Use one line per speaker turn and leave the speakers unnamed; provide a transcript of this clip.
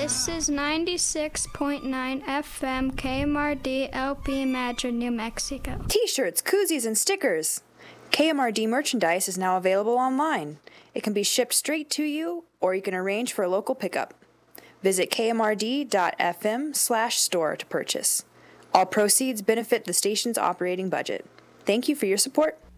This is 96.9 FM KMRD LP Madrid, New Mexico.
T-shirts, koozies, and stickers. KMRD merchandise is now available online. It can be shipped straight to you, or you can arrange for a local pickup. Visit kmrd.fm/store to purchase. All proceeds benefit the station's operating budget. Thank you for your support.